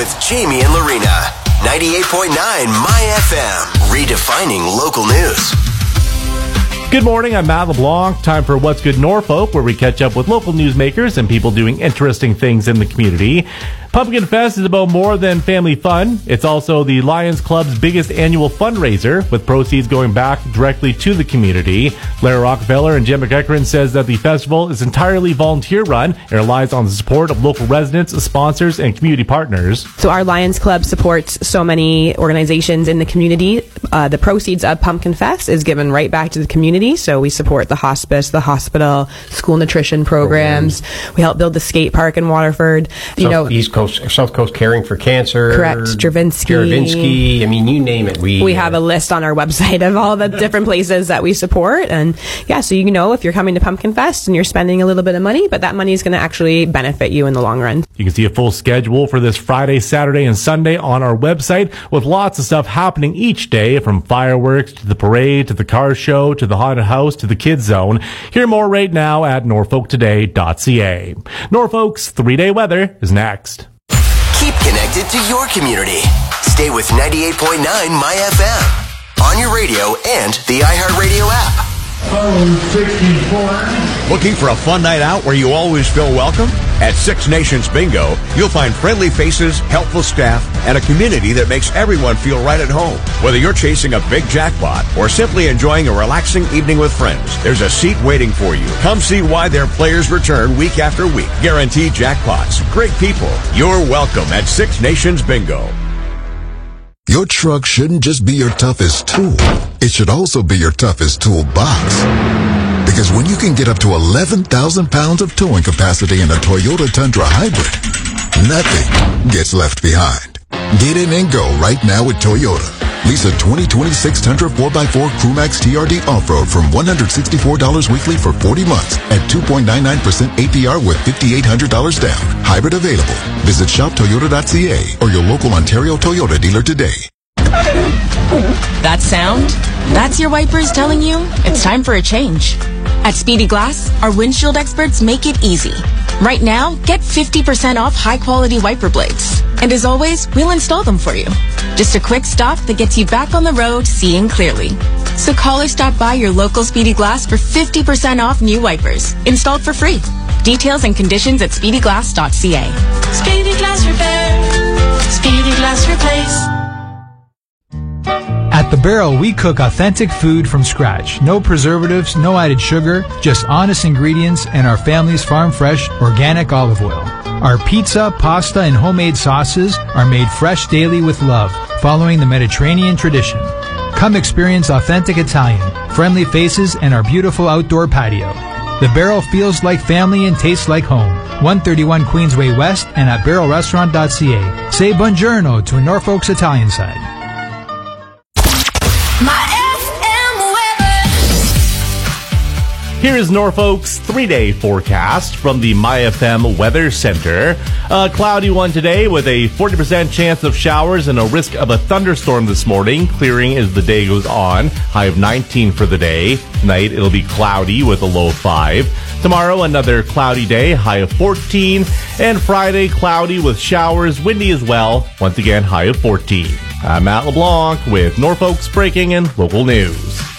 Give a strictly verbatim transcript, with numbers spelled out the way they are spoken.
with Jamie and Lorena. ninety-eight point nine My F M, redefining local news. Good morning, I'm Matt LeBlanc. Time for What's Good Norfolk, where we catch up with local newsmakers and people doing interesting things in the community. Pumpkin Fest is about more than family fun. It's also the Lions Club's biggest annual fundraiser, with proceeds going back directly to the community. Lara Rockefeller and Jim McEachran says that the festival is entirely volunteer-run and relies on the support of local residents, sponsors, and community partners. So our Lions Club supports so many organizations in the community. Uh, the proceeds of Pumpkin Fest is given right back to the community. So we support the hospice, the hospital, school nutrition programs. programs. We help build the skate park in Waterford. You South, know, East Coast, South Coast Caring for Cancer. Correct. Stravinsky. Stravinsky. I mean, you name it. We we have a list on our website of all the different places that we support. And yeah, so you know if you're coming to Pumpkin Fest and you're spending a little bit of money, but that money is going to actually benefit you in the long run. You can see a full schedule for this Friday, Saturday, and Sunday on our website, with lots of stuff happening each day, from fireworks to the parade to the car show to the haunted house to the kids zone. Hear more right now at norfolk today dot c a. Norfolk's three-day weather is next. Keep connected to your community. Stay with ninety-eight point nine My F M on your radio and the iHeartRadio app. Phone sixty-four. Looking for a fun night out where you always feel welcome? At Six Nations Bingo, you'll find friendly faces, helpful staff, and a community that makes everyone feel right at home. Whether you're chasing a big jackpot or simply enjoying a relaxing evening with friends, there's a seat waiting for you. Come see why their players return week after week. Guaranteed jackpots, great people. You're welcome at Six Nations Bingo. Your truck shouldn't just be your toughest tool. It should also be your toughest toolbox. Because when you can get up to eleven thousand pounds of towing capacity in a Toyota Tundra Hybrid, nothing gets left behind. Get in and go right now with Toyota. Lease a twenty twenty-six Tundra four by four Crewmax T R D Off-Road from one hundred sixty-four dollars weekly for forty months at two point nine nine percent A P R with five thousand eight hundred dollars down. Hybrid available. Visit shop toyota dot c a or your local Ontario Toyota dealer today. That sound? That's your wipers telling you it's time for a change. At Speedy Glass, our windshield experts make it easy. Right now, get fifty percent off high-quality wiper blades. And as always, we'll install them for you. Just a quick stop that gets you back on the road seeing clearly. So call or stop by your local Speedy Glass for fifty percent off new wipers, installed for free. Details and conditions at speedy glass dot c a. Speedy Glass Repair. Speedy Glass Replace. At The Barrel, we cook authentic food from scratch. No preservatives, no added sugar, just honest ingredients and our family's farm-fresh, organic olive oil. Our pizza, pasta, and homemade sauces are made fresh daily with love, following the Mediterranean tradition. Come experience authentic Italian, friendly faces, and our beautiful outdoor patio. The Barrel feels like family and tastes like home. one thirty-one Queensway West and at barrel restaurant dot c a. Say buongiorno to Norfolk's Italian side. Here is Norfolk's three-day forecast from the My F M Weather Center. A cloudy one today with a forty percent chance of showers and a risk of a thunderstorm this morning, clearing as the day goes on. High of nineteen for the day. Tonight it'll be cloudy with a low of five. Tomorrow another cloudy day, high of fourteen. And Friday cloudy with showers, windy as well. Once again, high of fourteen. I'm Matt LeBlanc with Norfolk's breaking and local news.